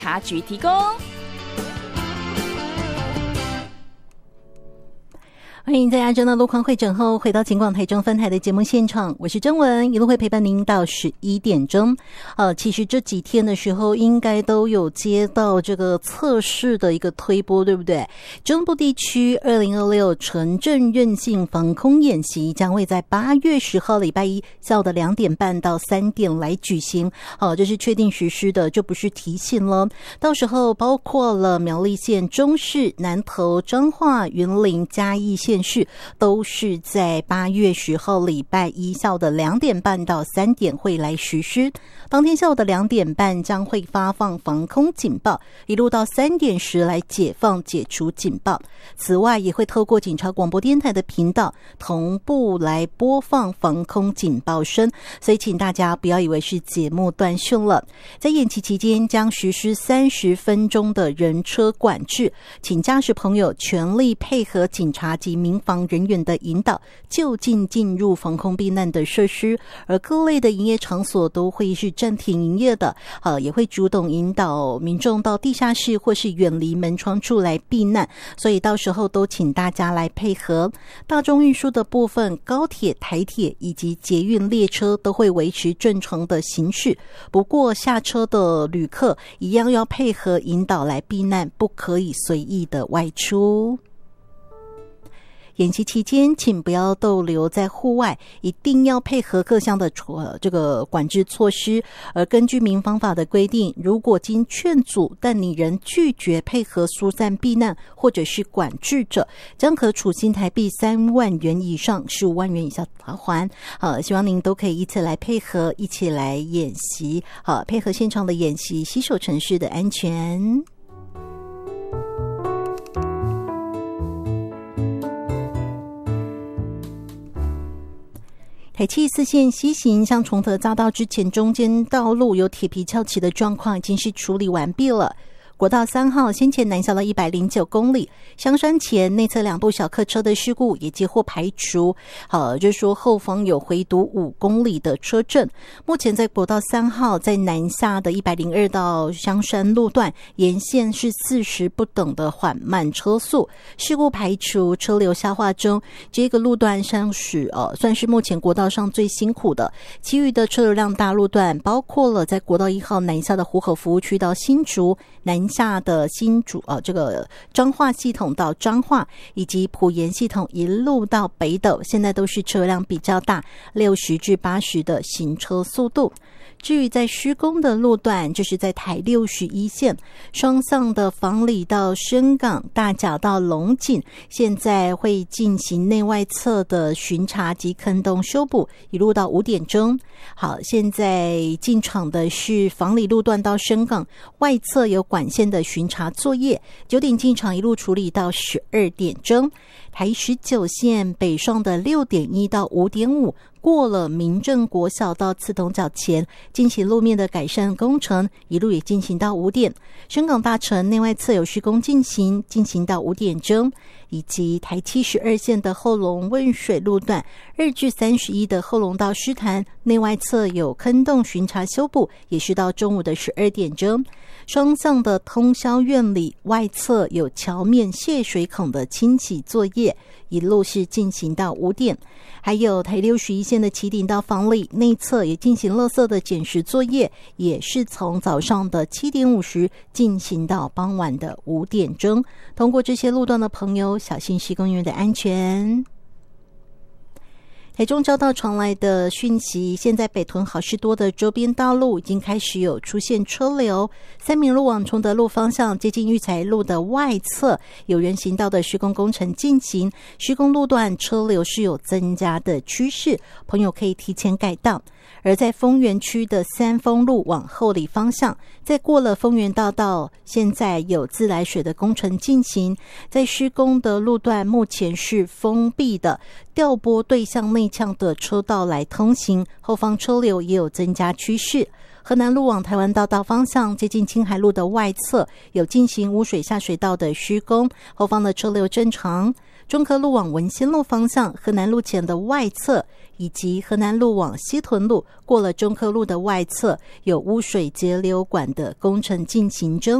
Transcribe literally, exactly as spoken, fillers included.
察局提供。 欢迎在亚洲的路况会诊后回到警广台中分台的节目现场，我是甄文，一路会陪伴您到十一点钟。呃，其实这几天的时候应该都有接到这个测试的一个推播，对不对？中部地区二零二六城镇韧性防空演习将会在八月十号礼拜一下午的两点半到三点来举行。好、呃，这是确定实施的，就不是提醒了。到时候包括了苗栗县、中市、南投、彰化、云林、嘉义县县市都是在八月十号礼拜一下午的两点半到三点会来实施。当天下午的两点半将会发放防空警报，一路到三点时来解放解除警报。此外，也会透过警察广播电台的频道同步来播放防空警报声，所以请大家不要以为是节目断讯了。在演习期间将实施三十分钟的人车管制，请驾驶朋友全力配合警察及民防人员的引导，就近进入防空避难的设施，而各类的营业场所都会是暂停营业的，呃，也会主动引导民众到地下室或是远离门窗处来避难，所以到时候都请大家来配合。大众运输的部分，高铁、台铁以及捷运列车都会维持正常的行驶，不过下车的旅客一样要配合引导来避难，不可以随意的外出。演习期间，请不要逗留在户外，一定要配合各项的呃这个管制措施。而根据民防法的规定，如果经劝阻，但你仍拒绝配合疏散避难或者是管制者，将可处新台币三万元以上十五万元以下罚锾。呃，希望您都可以一起来配合，一起来演习，呃，配合现场的演习，携手城市的安全。台七四线西行向崇德匝道之前，中间道路有铁皮翘起的状况已经是处理完毕了。国道三号先前南下了一百零九公里，香山前内侧两部小客车的事故也接获排除。好，就是说后方有回堵五公里的车阵。目前在国道三号在南下的一百零二到香山路段沿线是四十不等的缓慢车速，事故排除，车流消化中。这个路段上是呃算是目前国道上最辛苦的，其余的车流量大路段包括了在国道一号南下的湖口服务区到新竹，南下的新竹呃这个彰化系统到彰化，以及埔盐系统一路到北斗，现在都是车辆比较大，六十至八十的行车速度。至于在施工的路段，就是在台六十一线双向的房里到深港、大甲到龙井，现在会进行内外侧的巡查及坑洞修补，一路到五点钟。好，现在进场的是房里路段到深港，外侧有管线的巡查作业，九点进场，一路处理到十二点钟。台十九线北上的六点一到五点五，过了民政国小到莿桐角前进行路面的改善工程，一路也进行到五点。深港大城内外侧有施工进行，进行到五点钟。以及台七十二线的后龙汶水路段二至三十一的后龙到狮潭内外侧有坑洞巡查修补，也是到中午的十二点钟。双向的通霄院里外侧有桥面泄水孔的清洗作业，一路是进行到五点。还有台六十一线的旗顶到房里内侧也进行垃圾的捡拾作业，也是从早上的七点五十进行到傍晚的五点钟。通过这些路段的朋友，小心施工员的安全。台中交道传来的讯息，现在北屯好事多的周边道路已经开始有出现车流，三民路往崇德路方向接近育才路的外侧有人行道的施工工程进行，施工路段车流是有增加的趋势，朋友可以提前改道。而在丰原区的三丰路往后里方向，在过了丰原道道，现在有自来水的工程进行，在施工的路段目前是封闭的，调拨对向内腔的车道来通行，后方车流也有增加趋势。河南路往台湾道道方向接近青海路的外侧有进行污水下水道的施工，后方的车流正常。中科路往文心路方向河南路前的外侧以及河南路往西屯路过了中科路的外侧有污水截流管的工程进行中。